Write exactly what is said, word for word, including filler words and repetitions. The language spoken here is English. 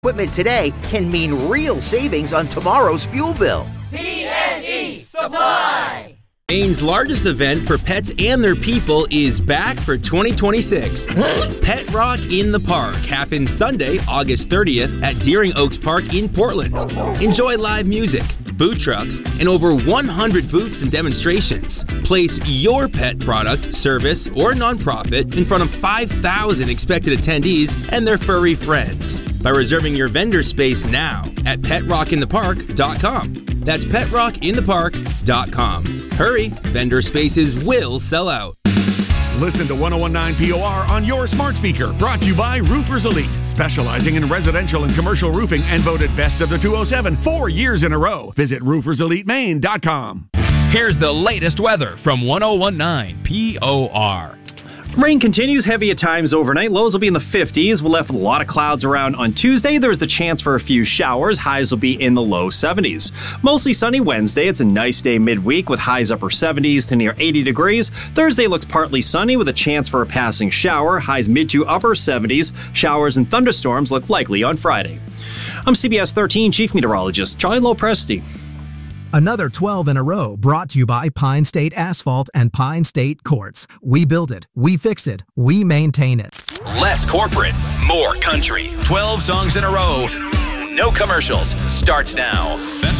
Equipment today can mean real savings on tomorrow's fuel bill. P and E Supply! Maine's largest event for pets and their people is back for twenty twenty-six. Pet Rock in the Park happens Sunday, August thirtieth at Deering Oaks Park in Portland. Enjoy live music, food trucks, and over one hundred booths and demonstrations. Place your pet product, service, or nonprofit in front of five thousand expected attendees and their furry friends by reserving your vendor space now at pet rock in the park dot com. That's pet rock in the park dot com. Hurry, vendor spaces will sell out. Listen to one oh one point nine P O R on your smart speaker. Brought to you by Roofers Elite, specializing in residential and commercial roofing and voted best of the two oh seven four years in a row. Visit roofers elite maine dot com. Here's the latest weather from one oh one point nine P O R. Rain continues heavy at times overnight. Lows will be in the fifties. We're left with a lot of clouds around on Tuesday. There's the chance for a few showers. Highs will be in the low seventies. Mostly sunny Wednesday. It's a nice day midweek with highs upper seventies to near eighty degrees. Thursday looks partly sunny with a chance for a passing shower. Highs mid to upper seventies. Showers and thunderstorms look likely on Friday. I'm C B S thirteen Chief Meteorologist Charlie Lopresti. Another twelve in a row brought to you by Pine State Asphalt and Pine State Quartz. We build it, we fix it, we maintain it. Less corporate, more country. twelve songs in a row. No commercials. Starts now. That's